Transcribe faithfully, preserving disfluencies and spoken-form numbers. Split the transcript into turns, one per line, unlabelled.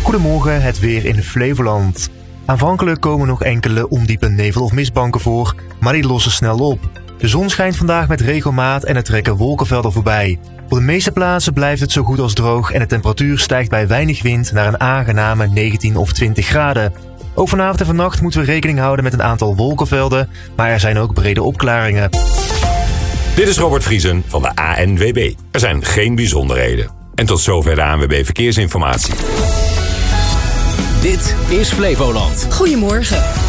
Goedemorgen, het weer in Flevoland. Aanvankelijk komen nog enkele ondiepe nevel- of mistbanken voor, maar die lossen snel op. De zon schijnt vandaag met regelmaat en er trekken wolkenvelden voorbij. Op de meeste plaatsen blijft het zo goed als droog en de temperatuur stijgt bij weinig wind naar een aangename negentien of twintig graden. Ook vanavond en vannacht moeten we rekening houden met een aantal wolkenvelden, maar er zijn ook brede opklaringen.
Dit is Robert Vriesen van de A N W B. Er zijn geen bijzonderheden. En tot zover de A N W B Verkeersinformatie.
Dit is Flevoland.
Goedemorgen.